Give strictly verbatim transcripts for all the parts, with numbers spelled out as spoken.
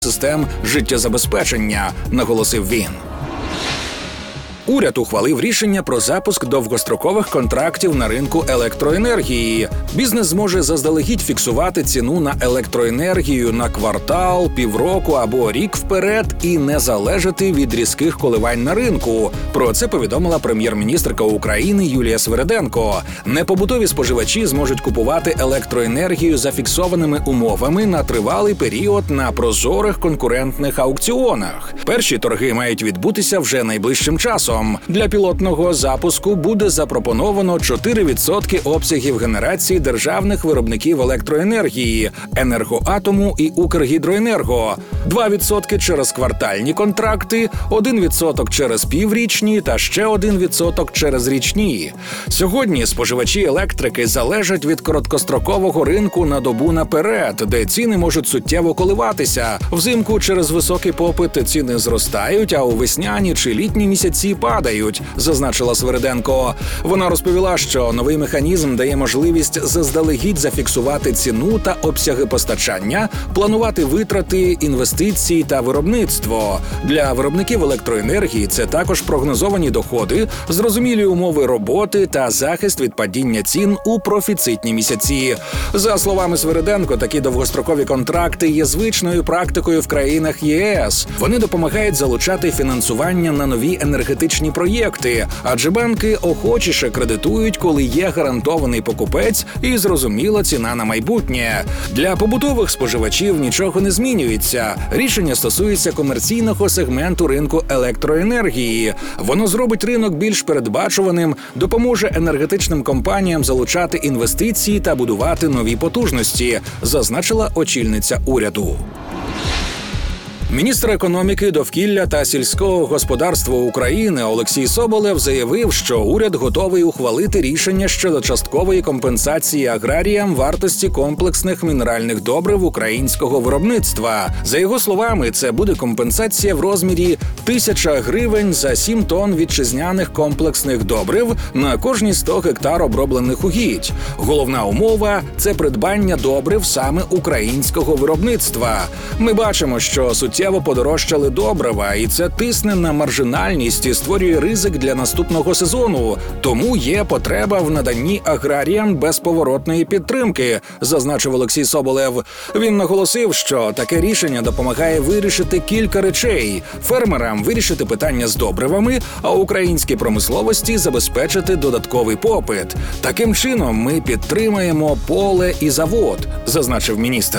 систем життєзабезпечення, наголосив він. Уряд ухвалив рішення про запуск довгострокових контрактів на ринку електроенергії. Бізнес зможе заздалегідь фіксувати ціну на електроенергію на квартал, півроку або рік вперед і не залежати від різких коливань на ринку. Про це повідомила прем'єр-міністрка України Юлія Свериденко. Непобутові споживачі зможуть купувати електроенергію за фіксованими умовами на тривалий період на прозорих конкурентних аукціонах. Перші торги мають відбутися вже найближчим часом. Для пілотного запуску буде запропоновано чотири відсотки обсягів генерації державних виробників електроенергії – «Енергоатому» і «Укргідроенерго», два відсотки через квартальні контракти, один відсоток через піврічні та ще один відсоток через річні. Сьогодні споживачі електрики залежать від короткострокового ринку на добу наперед, де ціни можуть суттєво коливатися. Взимку через високий попит ціни зростають, а у весняні чи літні місяці падають, зазначила Свериденко. Вона розповіла, що новий механізм дає можливість заздалегідь зафіксувати ціну та обсяги постачання, планувати витрати, інвестиції та виробництво. Для виробників електроенергії це також прогнозовані доходи, зрозумілі умови роботи та захист від падіння цін у профіцитні місяці. За словами Свериденко, такі довгострокові контракти є звичною практикою в країнах ЄС. Вони допомагають залучати фінансування на нові енергетичні проєкти, адже банки охочіше кредитують, коли є гарантований покупець і зрозуміла ціна на майбутнє. Для побутових споживачів нічого не змінюється. Рішення стосується комерційного сегменту ринку електроенергії. Воно зробить ринок більш передбачуваним, допоможе енергетичним компаніям залучати інвестиції та будувати нові потужності, зазначила очільниця уряду. Міністр економіки, довкілля та сільського господарства України Олексій Соболєв заявив, що уряд готовий ухвалити рішення щодо часткової компенсації аграріям вартості комплексних мінеральних добрив українського виробництва. За його словами, це буде компенсація в розмірі тисяча гривень за сім тонн вітчизняних комплексних добрив на кожні сто гектар оброблених угідь. Головна умова – це придбання добрив саме українського виробництва. Ми бачимо, що суттєво подорожчали добрива, і це тисне на маржинальність і створює ризик для наступного сезону. Тому є потреба в наданні аграріям безповоротної підтримки, зазначив Олексій Соболєв. Він наголосив, що таке рішення допомагає вирішити кілька речей – фермерам вирішити питання з добривами, а українській промисловості забезпечити додатковий попит. Таким чином ми підтримаємо поле і завод, зазначив міністр.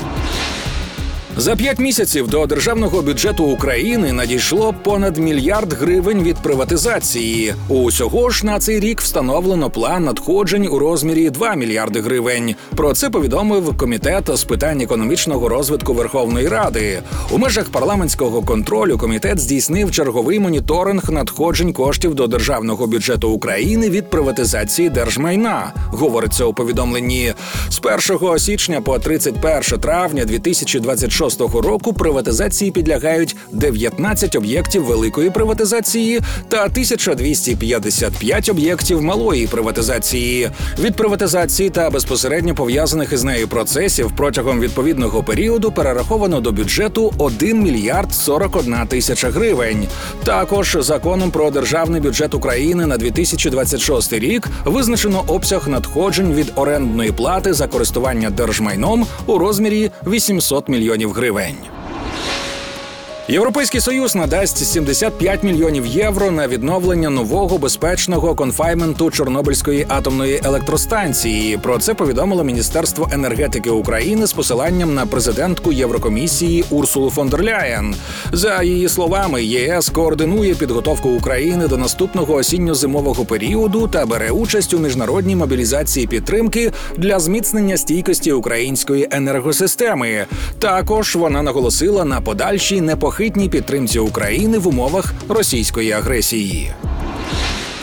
За п'ять місяців до державного бюджету України надійшло понад мільярд гривень від приватизації. Усього ж на цей рік встановлено план надходжень у розмірі два мільярди гривень. Про це повідомив Комітет з питань економічного розвитку Верховної Ради. У межах парламентського контролю комітет здійснив черговий моніторинг надходжень коштів до державного бюджету України від приватизації держмайна, говориться у повідомленні. З першого січня по тридцять перше травня дві тисячі двадцять шостого року приватизації підлягають дев'ятнадцять об'єктів великої приватизації та тисяча двісті п'ятдесят п'ять об'єктів малої приватизації. Від приватизації та безпосередньо пов'язаних із нею процесів протягом відповідного періоду перераховано до бюджету один мільярд сорок одна тисяча гривень. Також законом про державний бюджет України на дві тисячі двадцять шостий рік визначено обсяг надходжень від орендної плати за користування держмайном у розмірі вісімсот мільйонів гривень. Європейський Союз надасть сімдесят п'ять мільйонів євро на відновлення нового безпечного конфайнменту Чорнобильської атомної електростанції. Про це повідомило Міністерство енергетики України з посиланням на президентку Єврокомісії Урсулу фон дер Ляєн. За її словами, ЄС координує підготовку України до наступного осінньо-зимового періоду та бере участь у міжнародній мобілізації підтримки для зміцнення стійкості української енергосистеми. Також вона наголосила на подальшій непохитній підтримці України в умовах російської агресії.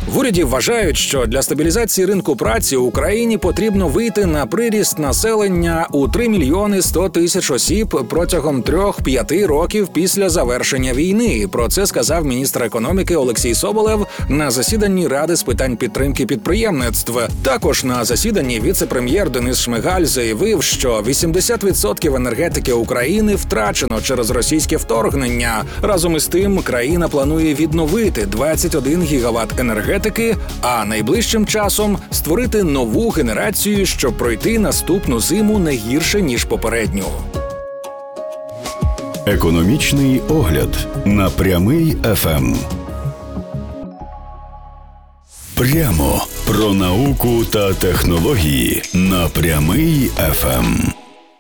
В уряді вважають, що для стабілізації ринку праці в Україні потрібно вийти на приріст населення у три мільйони сто тисяч осіб протягом трьох-п'яти років після завершення війни. Про це сказав міністр економіки Олексій Соболєв на засіданні Ради з питань підтримки підприємництв. Також на засіданні віце-прем'єр Денис Шмигаль заявив, що вісімдесят відсотків енергетики України втрачено через російське вторгнення. Разом із тим, країна планує відновити двадцять один гігават енергетики, а найближчим часом створити нову генерацію, щоб пройти наступну зиму не гірше, ніж попередню. Економічний огляд на Прямий еф ем. Прямо про науку та технології на Прямий еф ем.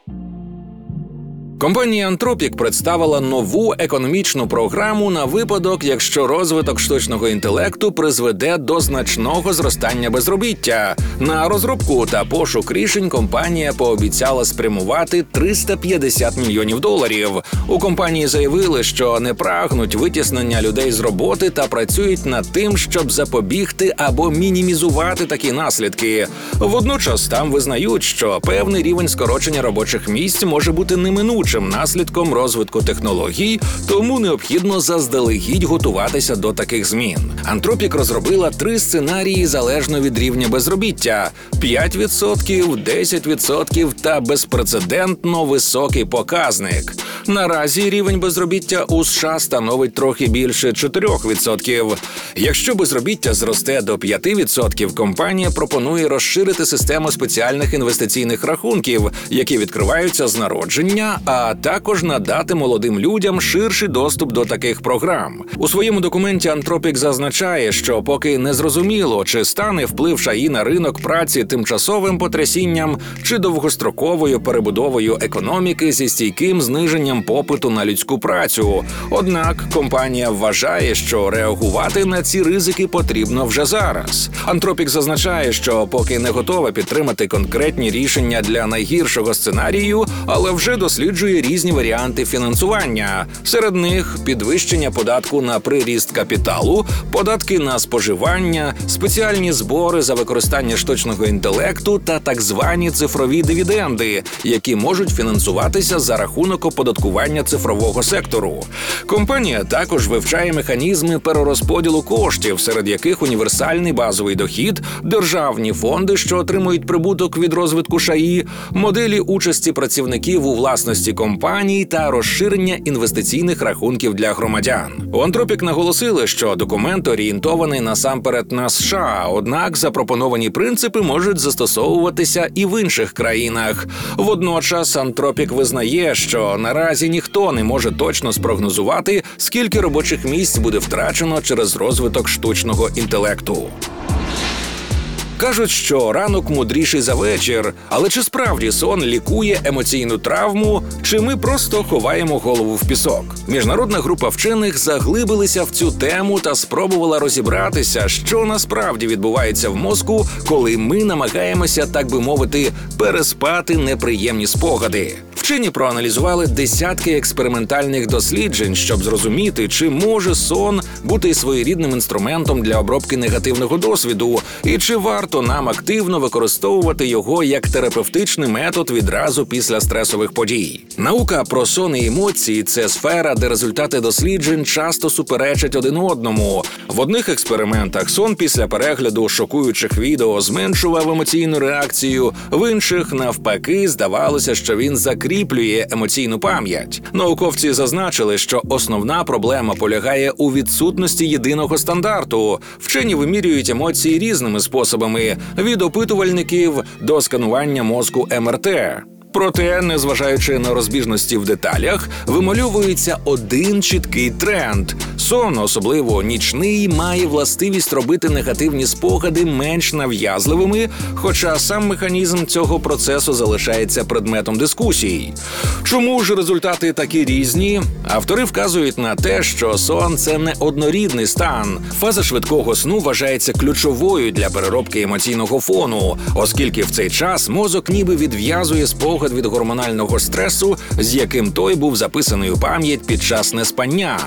Компанія Anthropic представила нову економічну програму на випадок, якщо розвиток штучного інтелекту призведе до значного зростання безробіття. На розробку та пошук рішень компанія пообіцяла спрямувати триста п'ятдесят мільйонів доларів. У компанії заявили, що не прагнуть витіснення людей з роботи та працюють над тим, щоб запобігти або мінімізувати такі наслідки. Водночас там визнають, що певний рівень скорочення робочих місць може бути неминучим наслідком розвитку технологій, тому необхідно заздалегідь готуватися до таких змін. Anthropic розробила три сценарії залежно від рівня безробіття – п'ять відсотків, десять відсотків та безпрецедентно високий показник. Наразі рівень безробіття у США становить трохи більше чотирьох відсотків. Якщо безробіття зросте до п'яти відсотків, компанія пропонує розширити систему спеціальних інвестиційних рахунків, які відкриваються з народження, а також надати молодим людям ширший доступ до таких програм. У своєму документі Anthropic зазначає, що поки не зрозуміло, чи стане вплив ШАІ на ринок праці тимчасовим потрясінням чи довгостроковою перебудовою економіки зі стійким зниженням попиту на людську працю. Однак компанія вважає, що реагувати на ці ризики потрібно вже зараз. Anthropic зазначає, що поки не готова підтримати конкретні рішення для найгіршого сценарію, але вже досліджує різні варіанти фінансування. Серед них підвищення податку на приріст капіталу, податки на споживання, спеціальні збори за використання штучного інтелекту та так звані цифрові дивіденди, які можуть фінансуватися за рахунок оподаткування цифрового сектору. Компанія також вивчає механізми перерозподілу коштів, серед яких універсальний базовий дохід, державні фонди, що отримують прибуток від розвитку ШАІ, моделі участі працівників у власності компаній та розширення інвестиційних рахунків для громадян. У Anthropic наголосили, що документ орієнтований насамперед на США, однак запропоновані принципи можуть застосовуватися і в інших країнах. Водночас Anthropic визнає, що наразі ніхто не може точно спрогнозувати, скільки робочих місць буде втрачено через розвиток штучного інтелекту. Кажуть, що ранок мудріший за вечір, але чи справді сон лікує емоційну травму, чи ми просто ховаємо голову в пісок? Міжнародна група вчених заглибилися в цю тему та спробувала розібратися, що насправді відбувається в мозку, коли ми намагаємося, так би мовити, переспати неприємні спогади. Вчені проаналізували десятки експериментальних досліджень, щоб зрозуміти, чи може сон бути своєрідним інструментом для обробки негативного досвіду, і чи варто нам активно використовувати його як терапевтичний метод відразу після стресових подій. Наука про сон і емоції – це сфера, де результати досліджень часто суперечать один одному. В одних експериментах сон після перегляду шокуючих відео зменшував емоційну реакцію, в інших, навпаки, здавалося, що він закріплює емоційну пам'ять. Науковці зазначили, що основна проблема полягає у відсутності єдиного стандарту. Вчені вимірюють емоції різними способами – від опитувальників до сканування мозку ем ер те. Проте, незважаючи на розбіжності в деталях, вимальовується один чіткий тренд. Сон, особливо нічний, має властивість робити негативні спогади менш нав'язливими, хоча сам механізм цього процесу залишається предметом дискусій. Чому ж результати такі різні? Автори вказують на те, що сон – це не однорідний стан. Фаза швидкого сну вважається ключовою для переробки емоційного фону, оскільки в цей час мозок ніби відв'язує спогад від гормонального стресу, з яким той був записаний у пам'ять під час неспання.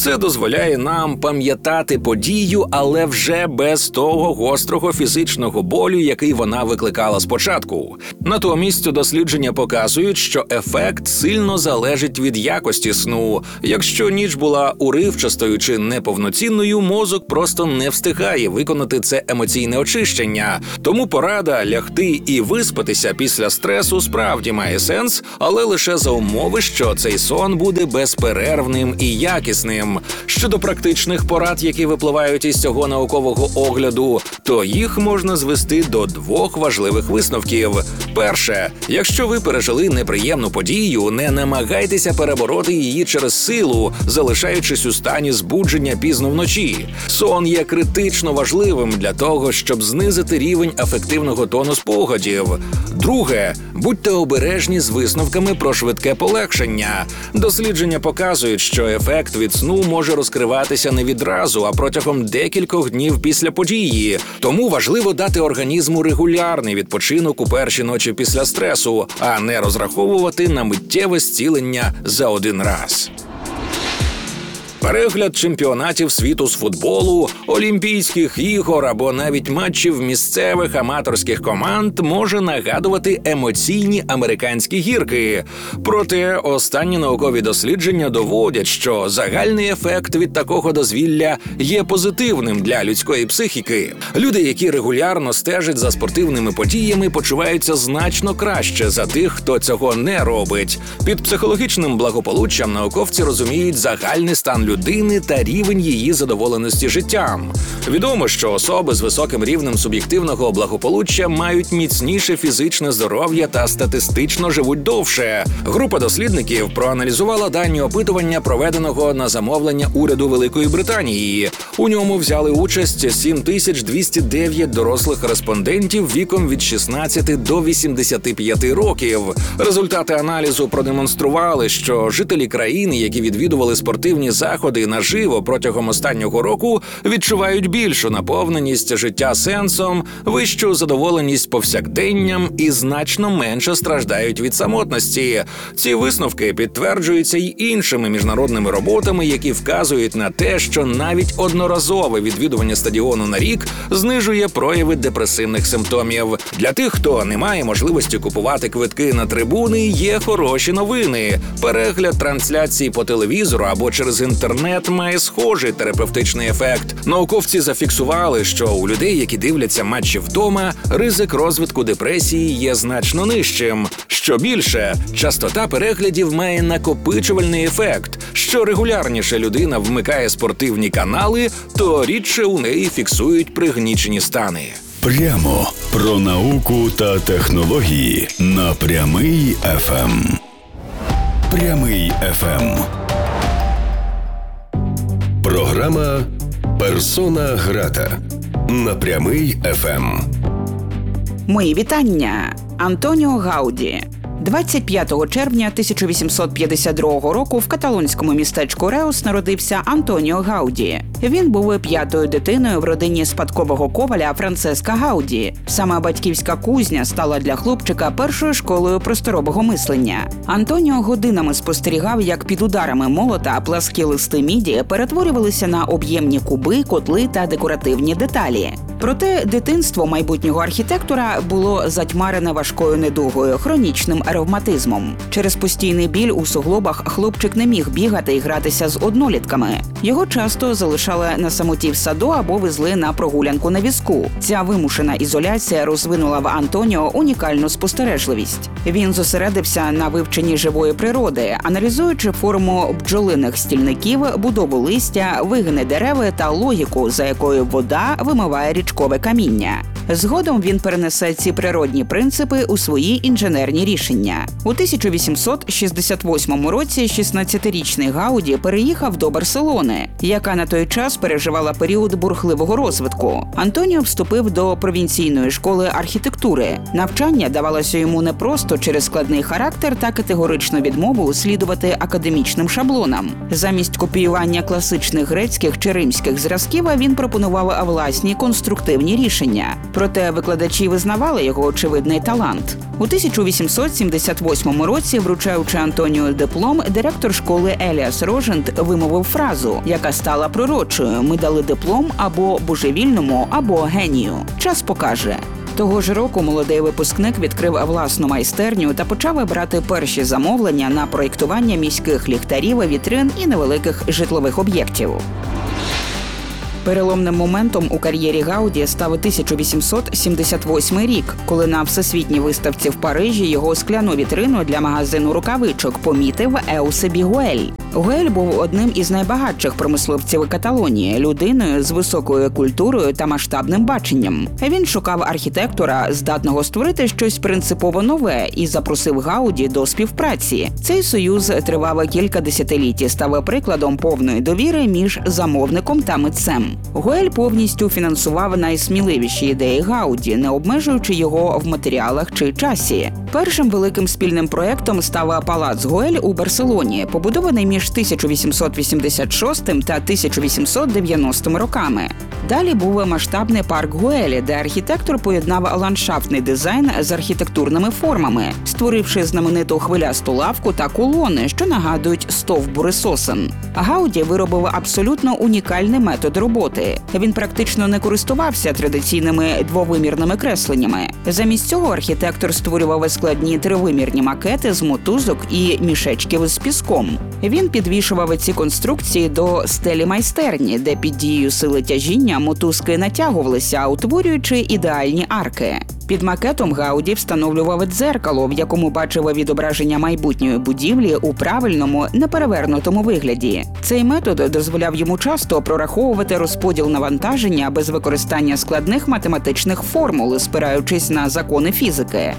Це дозволяє нам пам'ятати подію, але вже без того гострого фізичного болю, який вона викликала спочатку. Натомість дослідження показують, що ефект сильно залежить від якості сну. Якщо ніч була уривчастою чи неповноцінною, мозок просто не встигає виконати це емоційне очищення. Тому порада лягти і виспатися після стресу справді має сенс, але лише за умови, що цей сон буде безперервним і якісним. Щодо практичних порад, які випливають із цього наукового огляду, то їх можна звести до двох важливих висновків. Перше, якщо ви пережили неприємну подію, не намагайтеся перебороти її через силу, залишаючись у стані збудження пізно вночі. Сон є критично важливим для того, щоб знизити рівень афективного тону спогадів. Друге, будьте обережні з висновками про швидке полегшення. Дослідження показують, що ефект від сну може розкриватися не відразу, а протягом декількох днів після події. Тому важливо дати організму регулярний відпочинок у перші ночі після стресу, а не розраховувати на миттєве зцілення за один раз. Перегляд чемпіонатів світу з футболу, Олімпійських ігор або навіть матчів місцевих аматорських команд може нагадувати емоційні американські гірки. Проте останні наукові дослідження доводять, що загальний ефект від такого дозвілля є позитивним для людської психіки. Люди, які регулярно стежать за спортивними подіями, почуваються значно краще за тих, хто цього не робить. Під психологічним благополуччям науковці розуміють загальний стан людини та рівень її задоволеності життям. Відомо, що особи з високим рівнем суб'єктивного благополуччя мають міцніше фізичне здоров'я та статистично живуть довше. Група дослідників проаналізувала дані опитування, проведеного на замовлення уряду Великої Британії. У ньому взяли участь сім тисяч двісті дев'ять дорослих респондентів віком від шістнадцяти до вісімдесяти п'яти років. Результати аналізу продемонстрували, що жителі країни, які відвідували спортивні заходи наживо протягом останнього року, відчувають більшу наповненість життя сенсом, вищу задоволеність повсякденням і значно менше страждають від самотності. Ці висновки підтверджуються й іншими міжнародними роботами, які вказують на те, що навіть одноразове відвідування стадіону на рік знижує прояви депресивних симптомів. Для тих, хто не має можливості купувати квитки на трибуни, є хороші новини. Перегляд трансляції по телевізору або через інтернет має схожий терапевтичний ефект. Науковці зафіксували, що у людей, які дивляться матчі вдома, ризик розвитку депресії є значно нижчим. Що більше, частота переглядів має накопичувальний ефект. Що регулярніше людина вмикає спортивні канали, то рідше у неї фіксують пригнічені стани. Прямо про науку та технології на Прямий еф ем. Прямий еф ем. Програма «Персона грата» на Прямий еф ем. Мої вітання! Антоніо Гауді. двадцять п'ятого червня тисяча вісімсот п'ятдесят другого року в каталонському містечку Реус народився Антоніо Гауді. Він був п'ятою дитиною в родині спадкового коваля Францеска Гауді. Саме батьківська кузня стала для хлопчика першою школою просторового мислення. Антоніо годинами спостерігав, як під ударами молота пласкі листи міді перетворювалися на об'ємні куби, котли та декоративні деталі. Проте дитинство майбутнього архітектора було затьмарене важкою недугою – хронічним ревматизмом. Через постійний біль у суглобах хлопчик не міг бігати і гратися з однолітками. Його часто залишали на самоті в саду або везли на прогулянку на візку. Ця вимушена ізоляція розвинула в Антоніо унікальну спостережливість. Він зосередився на вивченні живої природи, аналізуючи форму бджолиних стільників, будову листя, вигини дерева та логіку, за якою вода вимиває річкове каміння. Згодом він перенесе ці природні принципи у свої інженерні рішення. У тисяча вісімсот шістдесят восьмому році шістнадцятирічний Гауді переїхав до Барселони, яка на той час переживала період бурхливого розвитку. Антоніо вступив до провінційної школи архітектури. Навчання давалося йому не просто через складний характер та категоричну відмову слідувати академічним шаблонам. Замість копіювання класичних грецьких чи римських зразків він пропонував власні конструктивні рішення. Проте викладачі визнавали його очевидний талант. У тисяча вісімсот сімдесят восьмому році, вручаючи Антоніо диплом, директор школи Еліас Рожент вимовив фразу, яка стала пророчою: «Ми дали диплом або божевільному, або генію. Час покаже». Того ж року молодий випускник відкрив власну майстерню та почав брати перші замовлення на проєктування міських ліхтарів, вітрин і невеликих житлових об'єктів. Переломним моментом у кар'єрі Гауді став тисяча вісімсот сімдесят восьмий рік, коли на всесвітній виставці в Парижі його скляну вітрину для магазину рукавичок помітив Еусебі Гуель. Гуель був одним із найбагатших промисловців Каталонії, людиною з високою культурою та масштабним баченням. Він шукав архітектора, здатного створити щось принципово нове, і запросив Гауді до співпраці. Цей союз тривав кілька десятиліть і став прикладом повної довіри між замовником та митцем. Гуель повністю фінансував найсміливіші ідеї Гауді, не обмежуючи його в матеріалах чи часі. Першим великим спільним проєктом став палац Гуель у Барселоні, побудований між тисяча вісімсот вісімдесят шостим та тисяча вісімсот дев'яностим роками. Далі був масштабний парк Гуелі, де архітектор поєднав ландшафтний дизайн з архітектурними формами, створивши знамениту хвилясту лавку та колони, що нагадують стовбури сосен. Гауді виробив абсолютно унікальний метод роботи. Він практично не користувався традиційними двовимірними кресленнями. Замість цього архітектор створював складні тривимірні макети з мотузок і мішечків з піском. Він підвішував ці конструкції до стелі майстерні, де під дією сили тяжіння мотузки натягувалися, утворюючи ідеальні арки. Під макетом Гауді встановлював дзеркало, в якому бачив відображення майбутньої будівлі у правильному, неперевернутому вигляді. Цей метод дозволяв йому часто прораховувати розподіл навантаження без використання складних математичних формул, спираючись на закони фізики.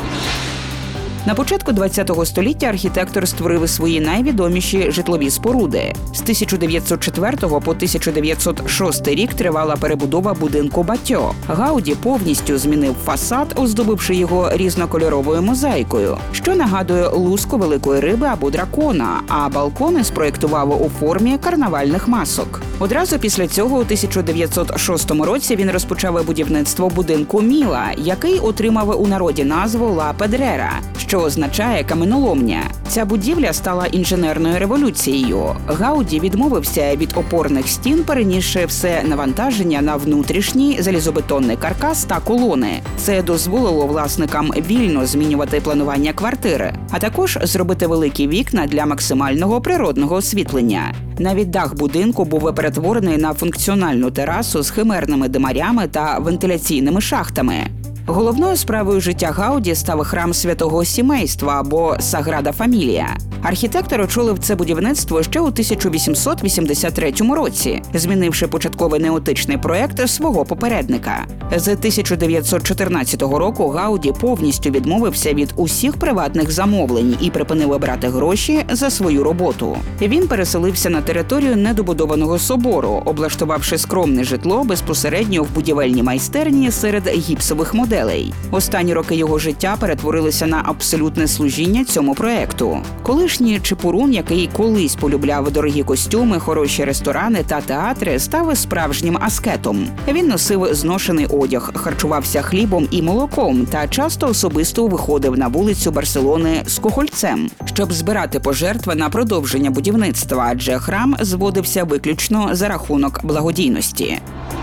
На початку ХХ століття архітектор створив свої найвідоміші житлові споруди. З тисяча дев'ятсот четвертого по тисяча дев'ятсот шостий рік тривала перебудова будинку Батьо. Гауді повністю змінив фасад, оздобивши його різнокольоровою мозаїкою, що нагадує луску великої риби або дракона, а балкони спроєктував у формі карнавальних масок. Одразу після цього у тисяча дев'ятсот шостому році він розпочав будівництво будинку Міла, який отримав у народі назву Ла Педрера, що означає каменоломня. Ця будівля стала інженерною революцією. Гауді відмовився від опорних стін, перенісши все навантаження на внутрішній залізобетонний каркас та колони. Це дозволило власникам вільно змінювати планування квартири, а також зробити великі вікна для максимального природного освітлення. Навіть дах будинку був перетворений на функціональну терасу з химерними димарями та вентиляційними шахтами. Головною справою життя Гауді став храм святого сімейства або Саграда Фамілія. Архітектор очолив це будівництво ще у тисяча вісімсот вісімдесят третьому році, змінивши початковий неотичний проєкт свого попередника. З тисяча дев'ятсот чотирнадцятого року Гауді повністю відмовився від усіх приватних замовлень і припинив брати гроші за свою роботу. Він переселився на територію недобудованого собору, облаштувавши скромне житло безпосередньо в будівельній майстерні серед гіпсових моделей. Останні роки його життя перетворилися на абсолютне служіння цьому проєкту. Колишній чепурун, який колись полюбляв дорогі костюми, хороші ресторани та театри, став справжнім аскетом. Він носив зношений одяг, харчувався хлібом і молоком та часто особисто виходив на вулицю Барселони з кухольцем, щоб збирати пожертви на продовження будівництва, адже храм зводився виключно за рахунок благодійності.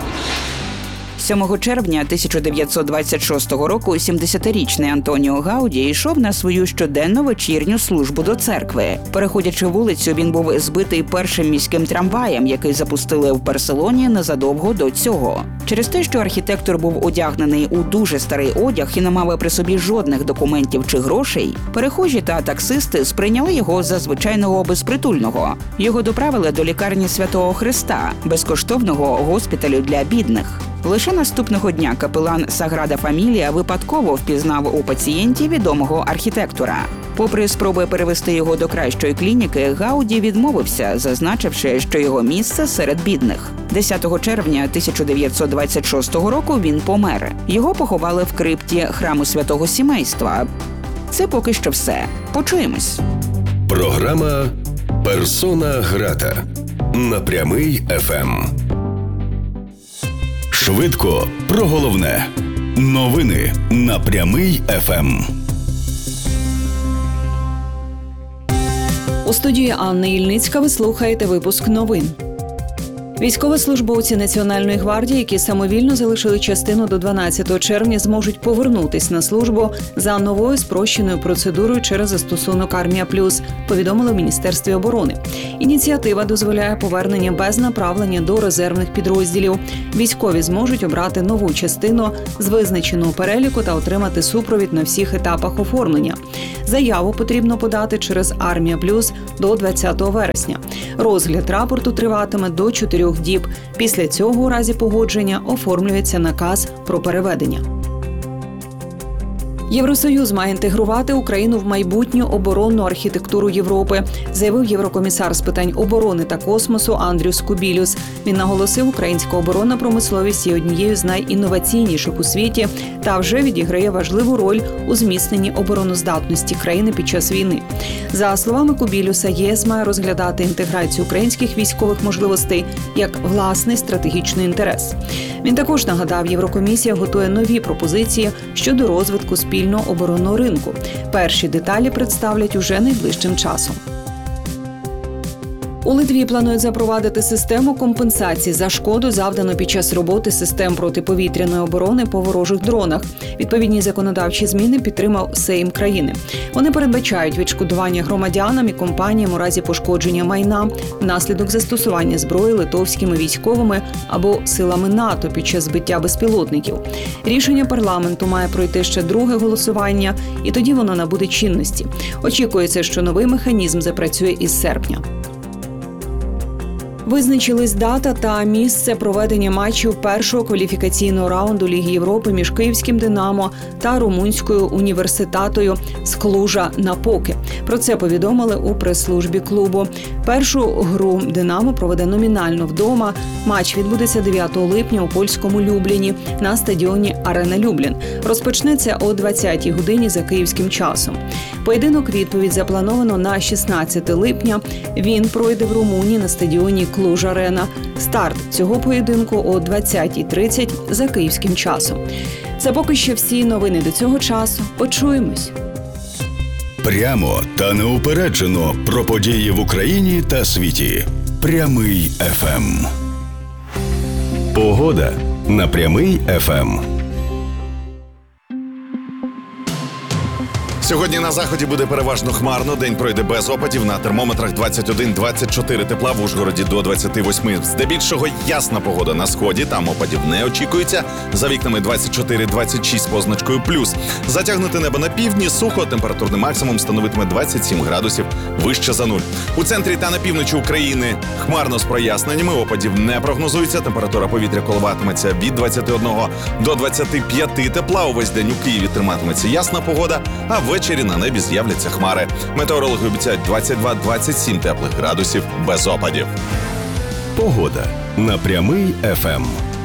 сьомого червня тисяча дев'ятсот двадцять шостого року сімдесятирічний Антоніо Гауді йшов на свою щоденну вечірню службу до церкви. Переходячи вулицю, він був збитий першим міським трамваєм, який запустили в Барселоні незадовго до цього. Через те, що архітектор був одягнений у дуже старий одяг і не мав при собі жодних документів чи грошей, перехожі та таксисти сприйняли його за звичайного безпритульного. Його доправили до лікарні Святого Христа, безкоштовного госпіталю для бідних. Лише наступного дня капелан Саграда Фамілія випадково впізнав у пацієнті відомого архітектора. Попри спроби перевести його до кращої клініки, Гауді відмовився, зазначивши, що його місце серед бідних. десятого червня тисяча дев'ятсот двадцять шостого року він помер. Його поховали в крипті храму святого сімейства. Це поки що все. Почуємось. Програма «Персона грата» на Прямий еф ем. Швидко про головне. Новини на Прямий еф ем. У студії Анни Ільницька ви слухаєте випуск новин. Військовослужбовці Національної гвардії, які самовільно залишили частину до дванадцятого червня, зможуть повернутись на службу за новою спрощеною процедурою через застосунок «Армія Плюс», повідомили в Міністерстві оборони. Ініціатива дозволяє повернення без направлення до резервних підрозділів. Військові зможуть обрати нову частину з визначеного переліку та отримати супровід на всіх етапах оформлення. Заяву потрібно подати через «Армія Плюс» до двадцятого вересня. Розгляд рапорту триватиме до чотирьох діб. Після цього, у разі погодження, оформлюється наказ про переведення. Євросоюз має інтегрувати Україну в майбутню оборонну архітектуру Європи, заявив єврокомісар з питань оборони та космосу Андріус Кубілюс. Він наголосив, українська оборонна промисловість є однією з найінноваційніших у світі та вже відіграє важливу роль у зміцненні обороноздатності країни під час війни. За словами Кубілюса, ЄС має розглядати інтеграцію українських військових можливостей як власний стратегічний інтерес. Він також нагадав, Єврокомісія готує нові пропозиції щодо розвитку спільного оборонного ринку. Перші деталі представлять уже найближчим часом. У Литві планують запровадити систему компенсації за шкоду, завдану під час роботи систем протиповітряної оборони по ворожих дронах. Відповідні законодавчі зміни підтримав Сейм країни. Вони передбачають відшкодування громадянам і компаніям у разі пошкодження майна внаслідок застосування зброї литовськими військовими або силами НАТО під час збиття безпілотників. Рішення парламенту має пройти ще друге голосування, і тоді воно набуде чинності. Очікується, що новий механізм запрацює із серпня. Визначились дата та місце проведення матчів першого кваліфікаційного раунду Ліги Європи між київським «Динамо» та румунською університатою з Клужа-Напоки. Про це повідомили у прес-службі клубу. Першу гру «Динамо» проведе номінально вдома. Матч відбудеться дев'ятого липня у польському Любліні на стадіоні «Арена Люблін». Розпочнеться о двадцятій годині за київським часом. Поєдинок відповідь заплановано на шістнадцяте липня. Він пройде в Румунії на стадіоні Клуж-Арена. Старт цього поєдинку о двадцятій тридцять за київським часом. Це поки що всі новини до цього часу. Почуємось. Прямо та неупереджено про події в Україні та світі. Прямий еф ем. Погода на Прямий еф ем. Сьогодні на заході буде переважно хмарно, день пройде без опадів, на термометрах двадцять один - двадцять чотири тепла, в Ужгороді до двадцяти восьми. Здебільшого ясна погода на сході, там опадів не очікується, за вікнами двадцять чотири - двадцять шість з позначкою плюс. Затягнуте небо на півдні, сухо, температурний максимум становитиме двадцять сім градусів вище за нуль. У центрі та на півночі України хмарно з проясненнями, опадів не прогнозується, температура повітря коливатиметься від двадцяти одного до двадцяти п'яти тепла, увесь день у Києві триматиметься ясна погода, а ввечері на небі з'являться хмари. Метеорологи обіцяють двадцять два - двадцять сім теплих градусів без опадів. Погода на Прямий еф ем.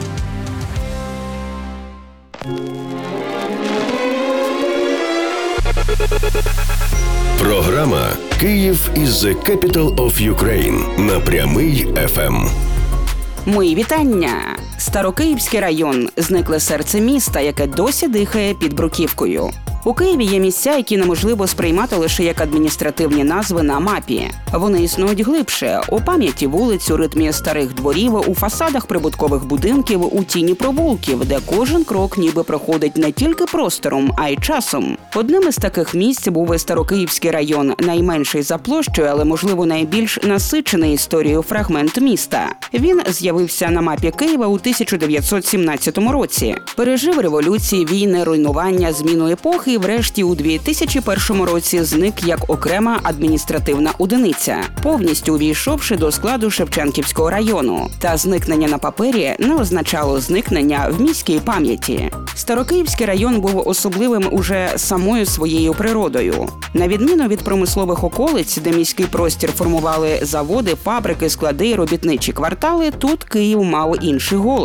Програма «Київ is the capital of Ukraine» на Прямий еф ем. Мої вітання! Старокиївський район – зникле серце міста, яке досі дихає під бруківкою. У Києві є місця, які неможливо сприймати лише як адміністративні назви на мапі. Вони існують глибше – у пам'яті вулиць, у ритмі старих дворів, у фасадах прибуткових будинків, у тіні провулків, де кожен крок ніби проходить не тільки простором, а й часом. Одним із таких місць був і Старокиївський район, найменший за площею, але, можливо, найбільш насичений історією фрагмент міста. Він з'явився на мапі Києва у тисяча дев'ятсот сімнадцятому році. Пережив революції, війни, руйнування, зміну епохи і врешті у дві тисячі першому році зник як окрема адміністративна одиниця, повністю увійшовши до складу Шевченківського району. Та зникнення на папері не означало зникнення в міській пам'яті. Старокиївський район був особливим уже самою своєю природою. На відміну від промислових околиць, де міський простір формували заводи, фабрики, склади і робітничі квартали, тут Київ мав інший голос.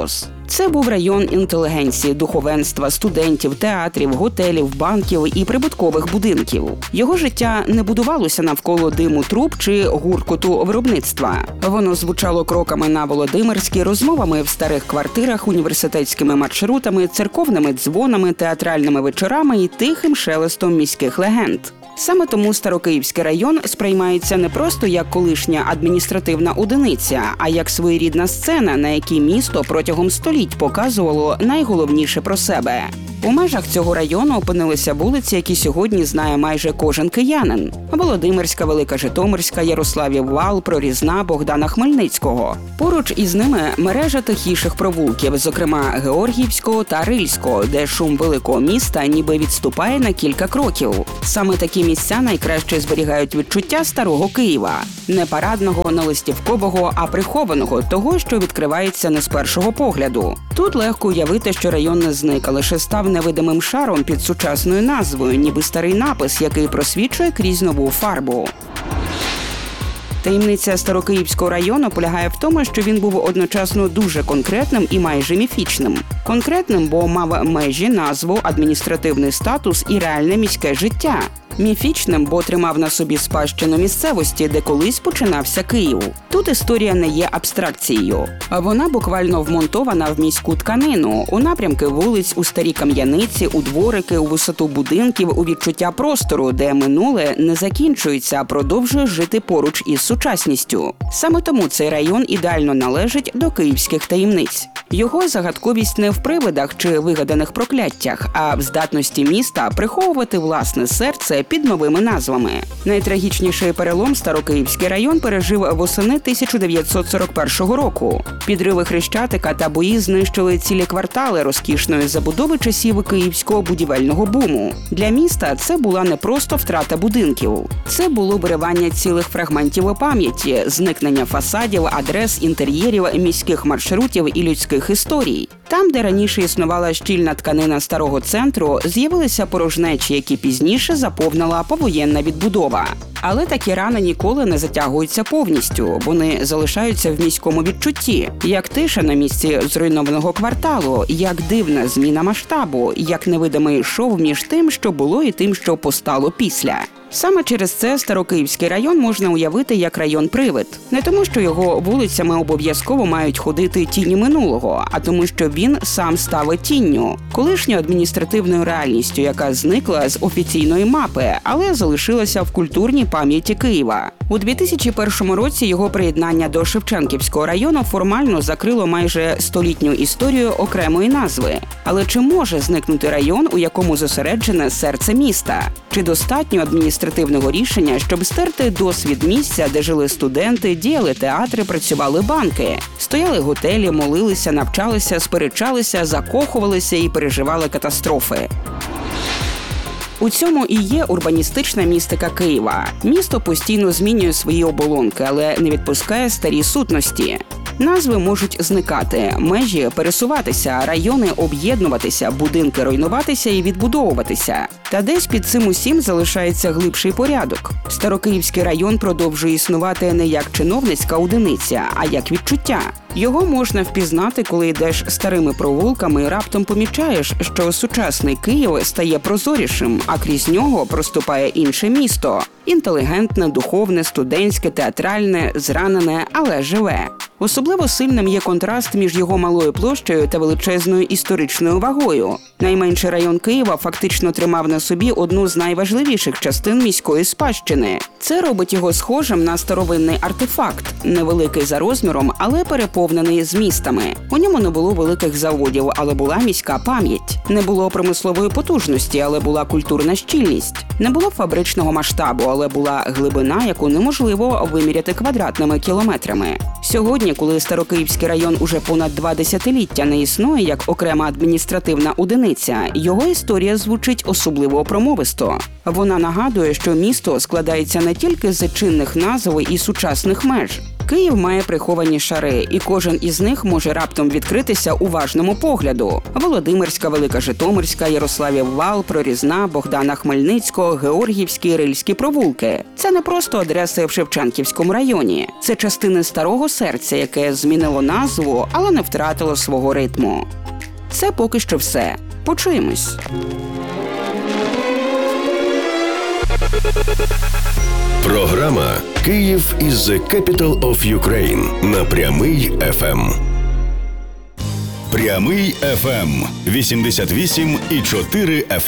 Це був район інтелігенції, духовенства, студентів, театрів, готелів, банків і прибуткових будинків. Його життя не будувалося навколо диму труб чи гуркоту виробництва. Воно звучало кроками на Володимирській, розмовами в старих квартирах, університетськими маршрутами, церковними дзвонами, театральними вечорами і тихим шелестом міських легенд. Саме тому Старокиївський район сприймається не просто як колишня адміністративна одиниця, а як своєрідна сцена, на якій місто протягом століть показувало найголовніше про себе. У межах цього району опинилися вулиці, які сьогодні знає майже кожен киянин. Володимирська, Велика Житомирська, Ярославів Вал, Прорізна, Богдана Хмельницького. Поруч із ними мережа тихіших провулків, зокрема Георгіївського та Рильського, де шум великого міста ніби відступає на кілька кроків. Саме такі місця найкраще зберігають відчуття старого Києва. Не парадного, не листівкового, а прихованого, того, що відкривається не з першого погляду. Тут легко уявити, що район не зник, а лише став невидимим шаром під сучасною назвою, ніби старий напис, який просвічує крізь нову фарбу. Таємниця Старокиївського району полягає в тому, що він був одночасно дуже конкретним і майже міфічним. Конкретним, бо мав межі, назву, адміністративний статус і реальне міське життя. Міфічним, бо тримав на собі спадщину місцевості, де колись починався Київ. Тут історія не є абстракцією. А вона буквально вмонтована в міську тканину, у напрямки вулиць, у старі кам'яниці, у дворики, у висоту будинків, у відчуття простору, де минуле не закінчується, а продовжує жити поруч із сучасністю. Саме тому цей район ідеально належить до київських таємниць. Його загадковість не в привидах чи вигаданих прокляттях, а в здатності міста приховувати власне серце під новими назвами. Найтрагічніший перелом Старокиївський район пережив восени тисяча дев'ятсот сорок першого року. Підриви Хрещатика та бої знищили цілі квартали розкішної забудови часів київського будівельного буму. Для міста це була не просто втрата будинків. Це було виривання цілих фрагментів пам'яті, зникнення фасадів, адрес, інтер'єрів, міських маршрутів і людських історій. Там, де раніше існувала щільна тканина старого центру, з'явилися порожнечі, які пізніше заповнила повоєнна відбудова. Але такі рани ніколи не затягуються повністю. Вони залишаються в міському відчутті. Як тиша на місці зруйнованого кварталу, як дивна зміна масштабу, як невидимий шов між тим, що було, і тим, що постало після. Саме через це Старокиївський район можна уявити як район-привид. Не тому, що його вулицями обов'язково мають ходити тіні минулого, а тому, що він сам став тінню, колишньою адміністративною реальністю, яка зникла з офіційної мапи, але залишилася в культурній пам'яті Києва. У дві тисячі першому році його приєднання до Шевченківського району формально закрило майже столітню історію окремої назви. Але чи може зникнути район, у якому зосереджене серце міста? Чи достатньо адміністративного рішення, щоб стерти досвід місця, де жили студенти, діяли театри, працювали банки, стояли готелі, молилися, навчалися, сперечалися, закохувалися і переживали катастрофи? У цьому і є урбаністична містика Києва. Місто постійно змінює свої оболонки, але не відпускає старі сутності. Назви можуть зникати, межі пересуватися, райони об'єднуватися, будинки руйнуватися і відбудовуватися. Та десь під цим усім залишається глибший порядок. Старокиївський район продовжує існувати не як чиновницька одиниця, а як відчуття. Його можна впізнати, коли йдеш старими провулками і раптом помічаєш, що сучасний Київ стає прозорішим, а крізь нього проступає інше місто – інтелігентне, духовне, студентське, театральне, зранене, але живе. Особливо сильним є контраст між його малою площею та величезною історичною вагою. Найменший район Києва фактично тримав на собі одну з найважливіших частин міської спадщини. Це робить його схожим на старовинний артефакт, невеликий за розміром, але переповнений змістами. У ньому не було великих заводів, але була міська пам'ять. Не було промислової потужності, але була культурна щільність. Не було фабричного масштабу, але була глибина, яку неможливо виміряти квадратними кілометрами. Сьогодні, коли Старокиївський район уже понад два десятиліття не існує як окрема адміністративна одиниця, його історія звучить особливо промовисто. Вона нагадує, що місто складається не тільки з чинних назв і сучасних меж. Київ має приховані шари, і кожен із них може раптом відкритися уважному погляду. Володимирська, Велика Житомирська, Ярославів Вал, Прорізна, Богдана Хмельницького, Георгіївські, Рильські провулки. Це не просто адреси в Шевченківському районі. Це частини старого серця, яке змінило назву, але не втратило свого ритму. Це поки що все. Почуємось. Програма «Київ is the capital of Ukraine» на Прямий еф ем. Прямий еф ем вісімдесят вісім і чотири еф ем.